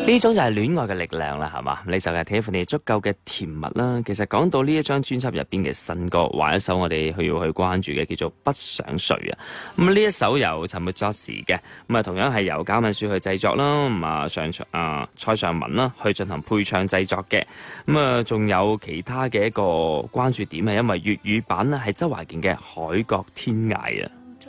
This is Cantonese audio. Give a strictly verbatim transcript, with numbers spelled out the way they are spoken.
呢種就係戀愛嘅力量啦，係嘛？你就係睇份你足夠嘅甜蜜啦。其實講到呢一張專輯入邊嘅新歌，話一首我哋去要去關注嘅，叫做《不想睡》啊。咁呢一首由陳末作詞嘅，咁啊同樣係由賈敏樹去製作啦，咁啊上啊蔡尚文啦去進行配唱製作嘅。咁啊仲有其他嘅一個關注點係因為粵語版咧係周華健嘅《海角天涯》啊。